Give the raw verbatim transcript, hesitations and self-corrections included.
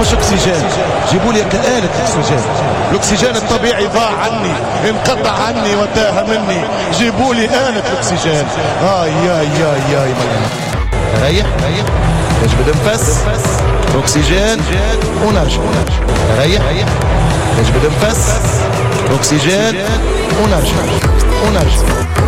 مش اكسجين، جيبوا لي آلة اكسجين. الاكسجين الطبيعي ضاع عني، انقطع عني وتاه مني، جيبوا لي آلة اكسجين. آه يا يا يا ريح ريح نجبد نفس اكسجين ونرجع. ريح نجبد نفس اكسجين ونرجع ونرجع.